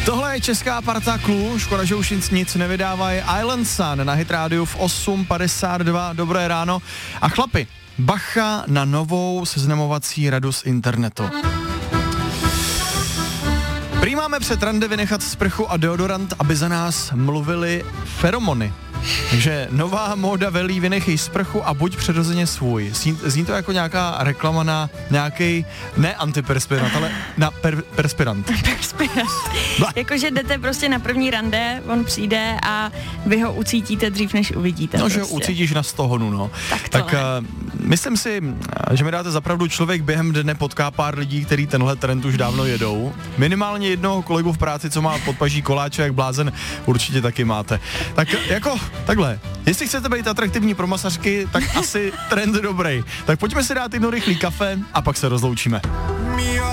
Tohle je česká parta Clue, škoda, že už nic nevydávají. Island Sun na Hit Radio v 8:52, dobré ráno. A chlapi, bacha na novou seznamovací radu z internetu. Prý máme před rande vynechat sprchu a deodorant, aby za nás mluvili feromony. Takže nová móda velí, vynechej sprchu a buď přirozeně svůj. Zní to jako nějaká reklama na nějaký, ne antiperspirant, ale na perspirant. Perspirant. Jakože jdete prostě na první rande, on přijde a vy ho ucítíte dřív, než uvidíte. No, prostě. že ho ucítíš na 100 honu, no. Tak myslím si, že mi dáte zapravdu, člověk během dne potká pár lidí, který tenhle trend už dávno jedou. Minimálně jednoho kolegu v práci, co má podpaží koláče jak blázen, určitě taky máte. Tak jako takhle, jestli chcete být atraktivní pro masařky, tak asi trend dobrý. Tak pojďme si dát jedno rychlý kafe a pak se rozloučíme.